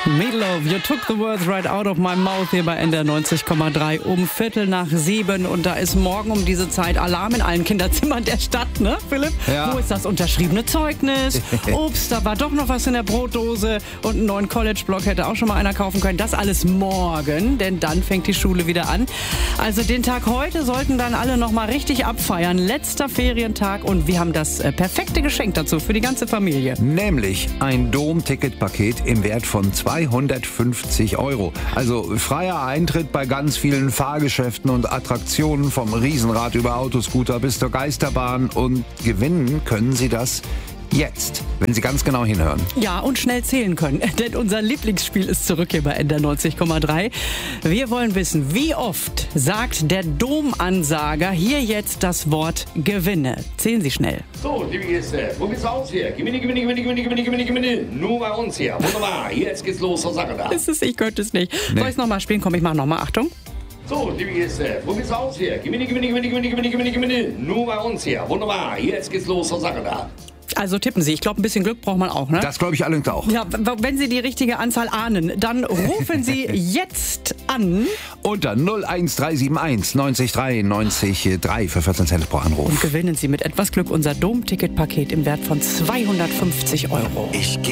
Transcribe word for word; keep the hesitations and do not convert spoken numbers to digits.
Meatloaf, You Took the Words Right Out of My Mouth hier bei N D R neunzig Komma drei um Viertel nach sieben. Und da ist morgen um diese Zeit Alarm in allen Kinderzimmern der Stadt, ne, Philipp? Ja. Wo ist das unterschriebene Zeugnis? Ups, da war doch noch was in der Brotdose und einen neuen College-Block hätte auch schon mal einer kaufen können. Das alles morgen, denn dann fängt die Schule wieder an. Also den Tag heute sollten dann alle noch mal richtig abfeiern. Letzter Ferientag und wir haben das äh, perfekte Geschenk dazu für die ganze Familie. Nämlich ein Dom-Ticket-Paket im Wert von zweihundertfünfzig Euro. Also freier Eintritt bei ganz vielen Fahrgeschäften und Attraktionen vom Riesenrad über Autoscooter bis zur Geisterbahn. Und gewinnen können Sie das jetzt, wenn Sie ganz genau hinhören. Ja, und schnell zählen können, denn unser Lieblingsspiel ist zurück hier bei N D R neunzig Komma drei. Wir wollen wissen, wie oft sagt der Domansager hier jetzt das Wort Gewinne? Zählen Sie schnell. So, liebe Gäste, wo geht's aus hier? Gewinne, Gewinne, Gewinne, Gewinne, Gewinne, Gewinne, Gewinne. Nur bei uns hier. Wunderbar, jetzt geht's los zur Sache da. Ist es, ich könnte es nicht. Nee. Soll ich es nochmal spielen? Komm, ich mach nochmal. Achtung. So, liebe Gäste, wo geht's aus hier? Gewinne, Gewinne, Gewinne, Gewinne, Gewinne, Gewinne, Gewinne. Nur bei uns hier. Wunderbar, jetzt geht's los zur Sache da. Also tippen Sie. Ich glaube, ein bisschen Glück braucht man auch, ne? Das glaube ich allerdings auch. Ja, w- wenn Sie die richtige Anzahl ahnen, dann rufen Sie jetzt an. Unter null eins drei sieben eins neunzig drei neunzig drei für vierzehn Cent pro Anruf. Und gewinnen Sie mit etwas Glück unser Dom-Ticket-Paket im Wert von zweihundertfünfzig Euro. Ich geh